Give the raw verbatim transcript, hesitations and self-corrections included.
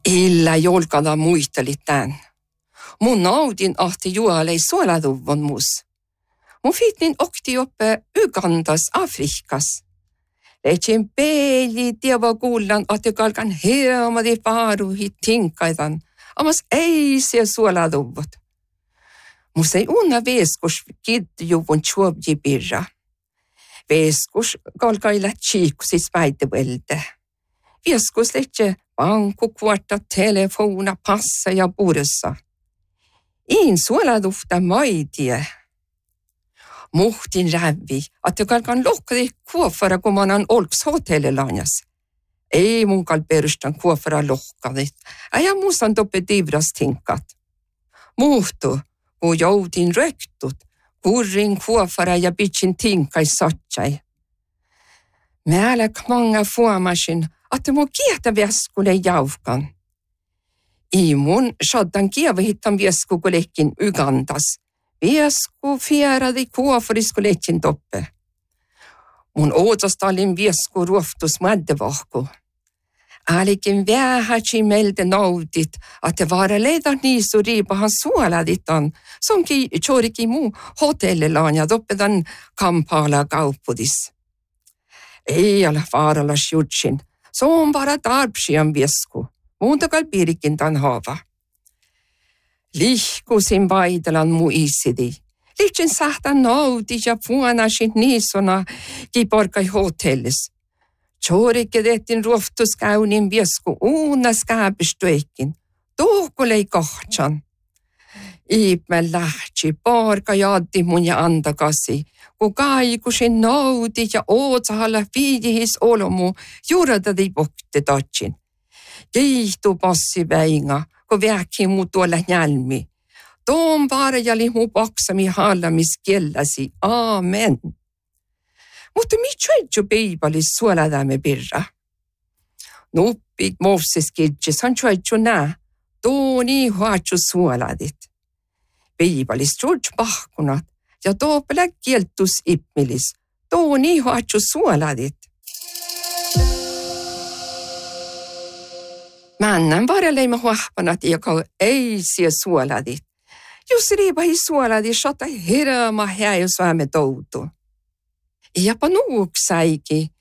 Illa jolkada muistelit tän. Mun naudin ahti juolei suoladuvon mus. Mun fitnin okti oppe Ugandas Afrikas. Leitsin peili tieva kuullan, että kalkan helmadi paaruhi tinkaidan, amas ei se suoladuvot. Mus ei unna veskus kidjuvun tjuobji birra. Veskus kalkailla tsiikusis päitävältä. Veskus leitsi banku, kuorta, telefona, passa ja bursa. In suoladufta maitie. Muhtin rävi, että kalkan lokkadi kuofara, kun man on olks hotellilanjas. Ei mun kal perustan kuofara lokkadit. Äjä muistan toppe divras tinkat. Muhtu, kun joudin röktut, kurrin kuofara ja bitsin tinkai satsai. Määlä kmanga fuomasin, että mun kietä väskule jauvkan. I mun shaddan kievahittan vieskukulekin Ugandas. Viesku fieradi kuofariskulekin toppe. Mun ootostallin viesku ruoftus maddevahku. Älikin vähätsi meiltä naudit, että vara leidat niisu riipahan suoladitan, sonki choriki muu hotellilaan ja toppedan Kampala kaupudis. Ei ole vaaralas jutsin, se on bara tarpsian viesku. Muuntakal piirikin tan haava. Lihkusin vaidelan muisidi. Lihtsin sahtan naudi ja puanasin niisona kiporkai hotellis. Tjoriketettin ruoftuskäynnin viesku uuna skääpistuikin. Tuukulei kohtsan. Iipme lähtsi porka jaddi mun ja antakasi. Kun kaikusin naudi ja ootsahalla fiidihis olomu juuradadi pokti tatsin. Kiihtu passi väinga, kun väkki muu tuolla njälmi. Tuon varjali muu paksami hallamis kielläsi. Amen. Mutta mi tjöidju piipalis suoladämme birra. Nuppik Moses kidjis han tjöidju nää. Tuoni huatju suoladit. Piipalis tjöidju pahkunat ja toopelä kieltus ipmilis. Tuoni huatju suoladit. Männän varjaleima huahpanat, joka ei sie suoladit. Jos riipahi suoladit, shata hirma häi suämme toutu. Iäpä nuuksaiki,